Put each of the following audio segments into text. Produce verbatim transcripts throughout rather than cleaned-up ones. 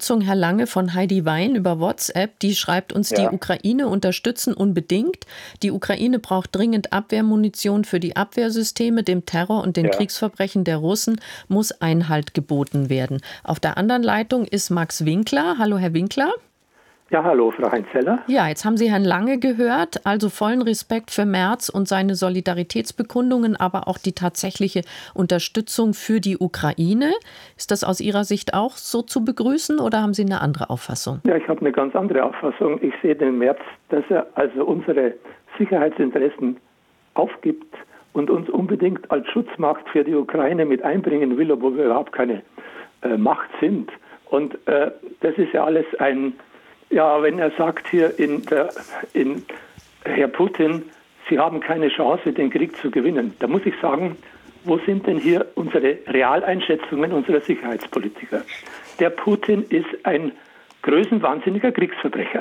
Unterstützung, Herr Lange, von Heidi Wein über WhatsApp. Die schreibt uns, ja. Die Ukraine unterstützen unbedingt. Die Ukraine braucht dringend Abwehrmunition für die Abwehrsysteme. Dem Terror und den ja. Kriegsverbrechen der Russen muss Einhalt geboten werden. Auf der anderen Leitung ist Max Winkler. Hallo, Herr Winkler. Ja, hallo, Frau Heinzeller. Ja, jetzt haben Sie Herrn Lange gehört, also vollen Respekt für Merz und seine Solidaritätsbekundungen, aber auch die tatsächliche Unterstützung für die Ukraine. Ist das aus Ihrer Sicht auch so zu begrüßen oder haben Sie eine andere Auffassung? Ja, ich habe eine ganz andere Auffassung. Ich sehe den Merz, dass er also unsere Sicherheitsinteressen aufgibt und uns unbedingt als Schutzmacht für die Ukraine mit einbringen will, obwohl wir überhaupt keine äh, Macht sind. Und äh, das ist ja alles ein... Ja, wenn er sagt hier in der, in Herr Putin, Sie haben keine Chance, den Krieg zu gewinnen, da muss ich sagen, wo sind denn hier unsere Realeinschätzungen unserer Sicherheitspolitiker? Der Putin ist ein größenwahnsinniger Kriegsverbrecher.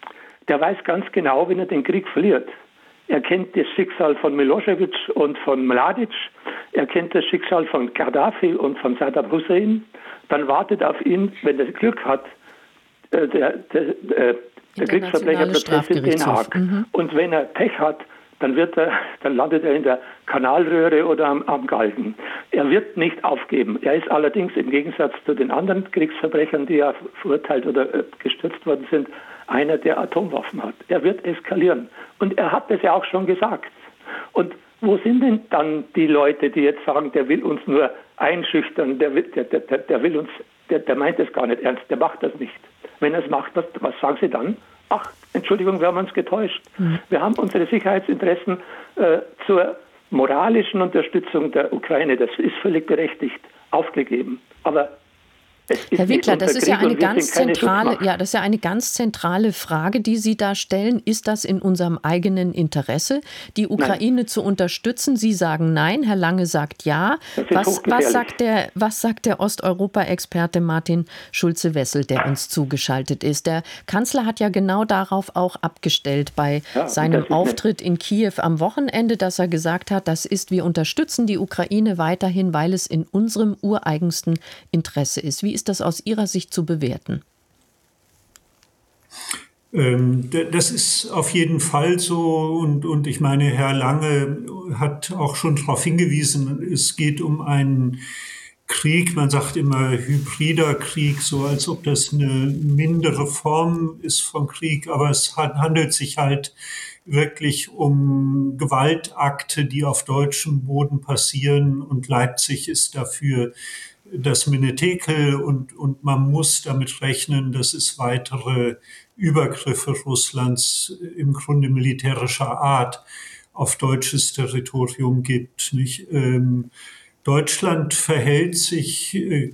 Der weiß ganz genau, wenn er den Krieg verliert. Er kennt das Schicksal von Milosevic und von Mladic. Er kennt das Schicksal von Gaddafi und von Saddam Hussein. Dann wartet auf ihn, wenn er Glück hat, Der, der, der, der Kriegsverbrecherprozess in Den Haag. Mhm. Und wenn er Pech hat, dann, wird er, dann landet er in der Kanalröhre oder am, am Galgen. Er wird nicht aufgeben. Er ist allerdings im Gegensatz zu den anderen Kriegsverbrechern, die ja verurteilt oder äh, gestürzt worden sind, einer, der Atomwaffen hat. Er wird eskalieren. Und er hat das ja auch schon gesagt. Und wo sind denn dann die Leute, die jetzt sagen, der will uns nur einschüchtern, der will, der, der, der will uns, der, der meint es gar nicht ernst, der macht das nicht. Wenn er es macht, was, was sagen Sie dann? Ach, Entschuldigung, wir haben uns getäuscht. Mhm. Wir haben unsere Sicherheitsinteressen äh, zur moralischen Unterstützung der Ukraine, das ist völlig berechtigt, aufgegeben. Aber Herr Winkler, das ist ja eine ganz zentrale, ja, das ist ja eine ganz zentrale Frage, die Sie da stellen. Ist das in unserem eigenen Interesse, die Ukraine nein. zu unterstützen? Sie sagen nein, Herr Lange sagt ja. Was, was sagt der, was sagt der Osteuropa-Experte Martin Schulze-Wessel, der uns zugeschaltet ist? Der Kanzler hat ja genau darauf auch abgestellt bei ja, seinem Auftritt in Kiew am Wochenende, dass er gesagt hat, das ist, wir unterstützen die Ukraine weiterhin, weil es in unserem ureigensten Interesse ist. Wie ist das aus Ihrer Sicht zu bewerten? Das ist auf jeden Fall so und, und ich meine, Herr Lange hat auch schon darauf hingewiesen, es geht um einen Krieg, man sagt immer hybrider Krieg, so als ob das eine mindere Form ist von Krieg, aber es handelt sich halt wirklich um Gewaltakte, die auf deutschem Boden passieren und Leipzig ist dafür das Menetekel und, und man muss damit rechnen, dass es weitere Übergriffe Russlands im Grunde militärischer Art auf deutsches Territorium gibt. Nicht? Ähm, Deutschland verhält sich äh,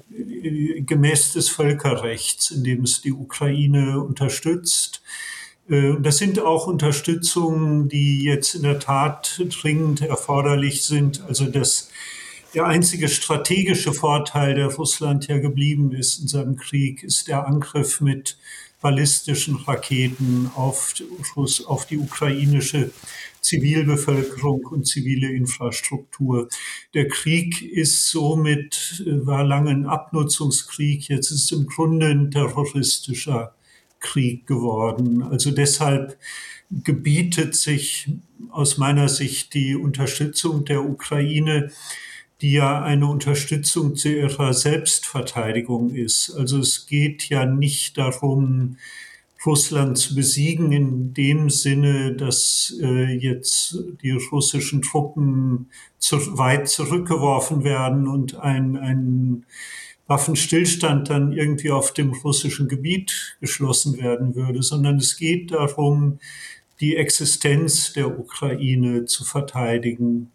gemäß des Völkerrechts, indem es die Ukraine unterstützt. Äh, das sind auch Unterstützungen, die jetzt in der Tat dringend erforderlich sind. Also das Der einzige strategische Vorteil, der Russland ja geblieben ist in seinem Krieg, ist der Angriff mit ballistischen Raketen auf, auf die ukrainische Zivilbevölkerung und zivile Infrastruktur. Der Krieg ist somit, war lange ein Abnutzungskrieg, jetzt ist es im Grunde ein terroristischer Krieg geworden. Also deshalb gebietet sich aus meiner Sicht die Unterstützung der Ukraine, die ja eine Unterstützung zu ihrer Selbstverteidigung ist. Also es geht ja nicht darum, Russland zu besiegen in dem Sinne, dass äh, jetzt die russischen Truppen zu, weit zurückgeworfen werden und ein, ein Waffenstillstand dann irgendwie auf dem russischen Gebiet geschlossen werden würde, sondern es geht darum, die Existenz der Ukraine zu verteidigen.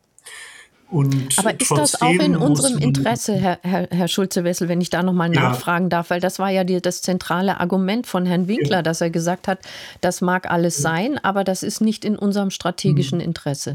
Und aber ist das auch in unserem Interesse, Herr, Herr, Herr Schulze-Wessel, wenn ich da nochmal ja. nachfragen darf, weil das war ja die, das zentrale Argument von Herrn Winkler, ja. dass er gesagt hat, das mag alles ja. sein, aber das ist nicht in unserem strategischen Interesse.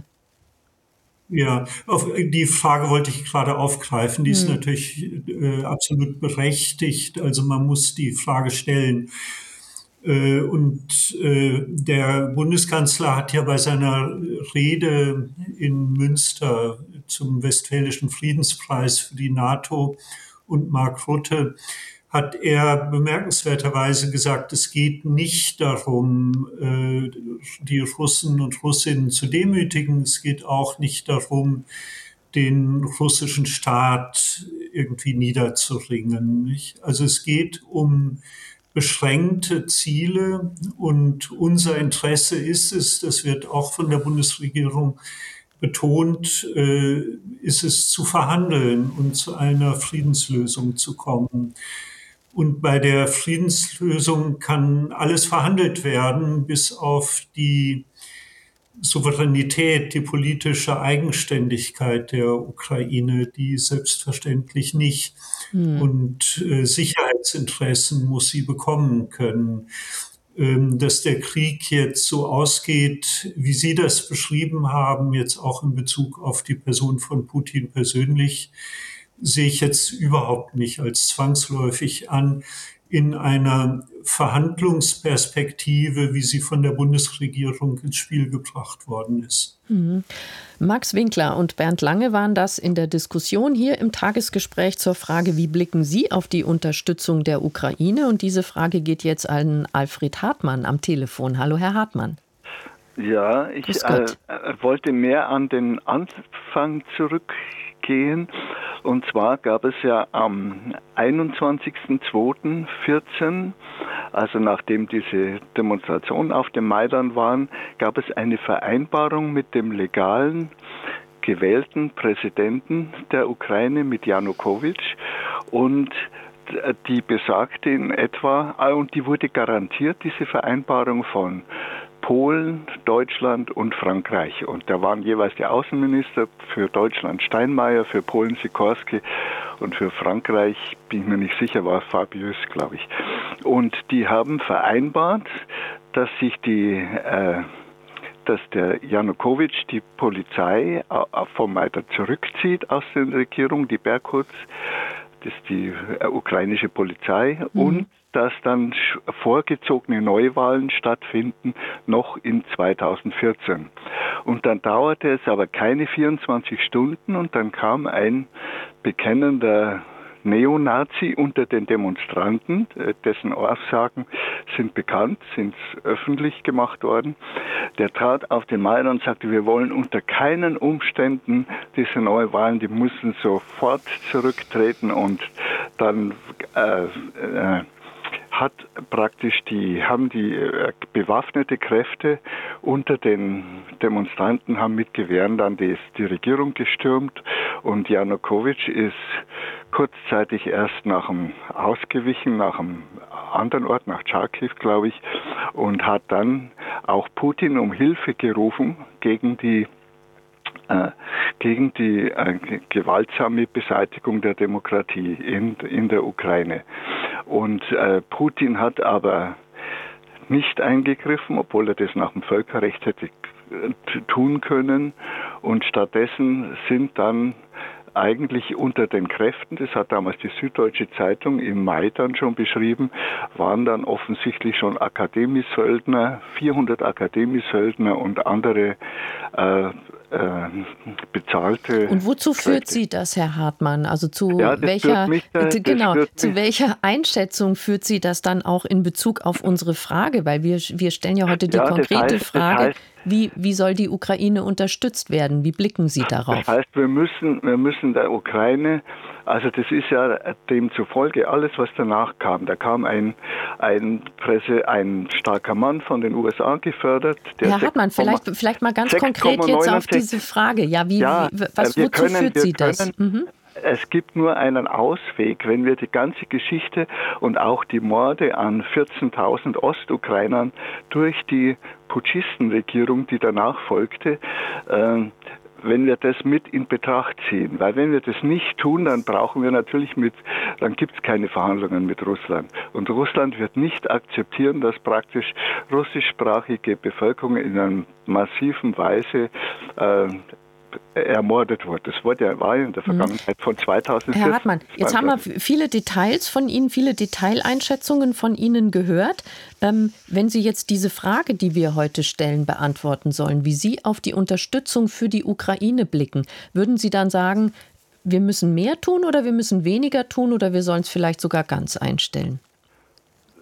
Ja, auf die Frage wollte ich gerade aufgreifen. Die hm. ist natürlich äh, absolut berechtigt. Also man muss die Frage stellen. Äh, und äh, der Bundeskanzler hat ja bei seiner Rede in Münster zum Westfälischen Friedenspreis für die NATO und Mark Rutte hat er bemerkenswerterweise gesagt, es geht nicht darum, die Russen und Russinnen zu demütigen. Es geht auch nicht darum, den russischen Staat irgendwie niederzuringen. Nicht? Also es geht um beschränkte Ziele und unser Interesse ist es, das wird auch von der Bundesregierung betont, äh, ist es zu verhandeln und zu einer Friedenslösung zu kommen. Und bei der Friedenslösung kann alles verhandelt werden, bis auf die Souveränität, die politische Eigenständigkeit der Ukraine, die selbstverständlich nicht. Hm. Und äh, Sicherheitsinteressen muss sie bekommen können. Ähm, dass der Krieg jetzt so ausgeht, wie Sie das beschrieben haben, jetzt auch in Bezug auf die Person von Putin persönlich, sehe ich jetzt überhaupt nicht als zwangsläufig an. In einer Verhandlungsperspektive, wie sie von der Bundesregierung ins Spiel gebracht worden ist. Mhm. Max Winkler und Bernd Lange waren das in der Diskussion hier im Tagesgespräch zur Frage, wie blicken Sie auf die Unterstützung der Ukraine? Und diese Frage geht jetzt an Alfred Hartmann am Telefon. Hallo, Herr Hartmann. Ja, ich äh, wollte mehr an den Anfang zurückgehen. Und zwar gab es ja am einundzwanzigsten zweiten vierzehn, also nachdem diese Demonstrationen auf dem Maidan waren, gab es eine Vereinbarung mit dem legalen, gewählten Präsidenten der Ukraine, mit Janukowitsch. Und die besagte in etwa, und die wurde garantiert, diese Vereinbarung, von Polen, Deutschland und Frankreich. Und da waren jeweils die Außenminister, für Deutschland Steinmeier, für Polen Sikorski und für Frankreich, bin ich mir nicht sicher, war Fabius, glaube ich. Und die haben vereinbart, dass sich die, äh, dass der Janukowitsch die Polizei vom Maidan zurückzieht aus der Regierung, die Berkut, das ist die äh, ukrainische Polizei, mhm. und dass dann vorgezogene Neuwahlen stattfinden, noch in zweitausendvierzehn. Und dann dauerte es aber keine vierundzwanzig Stunden und dann kam ein bekennender Neonazi unter den Demonstranten, dessen Aussagen sind bekannt, sind öffentlich gemacht worden. Der trat auf den Maidan und sagte, wir wollen unter keinen Umständen diese Neuwahlen, die müssen sofort zurücktreten. Und dann äh, äh, hat praktisch die, haben die äh, bewaffnete Kräfte unter den Demonstranten, haben mit Gewehren dann die, die Regierung gestürmt, und Janukowitsch ist kurzzeitig erst nach dem ausgewichen, nach einem anderen Ort, nach Charkiw, glaube ich, und hat dann auch Putin um Hilfe gerufen gegen die äh, gegen die äh, gewaltsame Beseitigung der Demokratie in, in der Ukraine. Und äh, Putin hat aber nicht eingegriffen, obwohl er das nach dem Völkerrecht hätte tun können. Und stattdessen sind dann eigentlich unter den Kräften, das hat damals die Süddeutsche Zeitung im Mai dann schon beschrieben, waren dann offensichtlich schon Akademiesöldner, vierhundert Akademiesöldner und andere äh, äh, bezahlte. Und wozu führt Kräfte. Sie das, Herr Hartmann? Also zu ja, welcher mich, äh, genau, zu welcher Einschätzung führt Sie das dann auch in Bezug auf unsere Frage? Weil wir, wir stellen ja heute die ja, konkrete heißt, Frage, das heißt, wie, wie soll die Ukraine unterstützt werden? Wie blicken Sie darauf? Das heißt, wir müssen, wir müssen der Ukraine, also das ist ja demzufolge alles, was danach kam. Da kam ein, ein, Presse, ein starker Mann von den U S A gefördert. Der Herr Hartmann, vielleicht, vielleicht mal ganz konkret jetzt auf diese Frage. Ja, wie, ja, wie, was, wozu können, führt Sie das? Können, mhm. Es gibt nur einen Ausweg, wenn wir die ganze Geschichte und auch die Morde an vierzehntausend Ostukrainern durch die Putschistenregierung, die danach folgte, äh, wenn wir das mit in Betracht ziehen. Weil wenn wir das nicht tun, dann brauchen wir natürlich mit, dann gibt es keine Verhandlungen mit Russland. Und Russland wird nicht akzeptieren, dass praktisch russischsprachige Bevölkerung in einer massiven Weise äh, ermordet wurde. Das wurde ja, war in der Vergangenheit von zweitausendvierzehn. Herr Hartmann, jetzt haben wir viele Details von Ihnen, viele Detaileinschätzungen von Ihnen gehört. Ähm, wenn Sie jetzt diese Frage, die wir heute stellen, beantworten sollen, wie Sie auf die Unterstützung für die Ukraine blicken, würden Sie dann sagen, wir müssen mehr tun oder wir müssen weniger tun oder wir sollen es vielleicht sogar ganz einstellen?